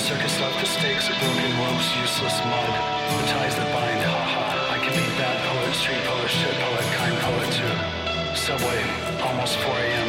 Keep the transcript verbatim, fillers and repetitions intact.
circus left the stakes of broken ropes, useless mud, the ties that bind, haha. I can be bad poet, street poet, shit poet, kind poet too. Subway, almost four a.m.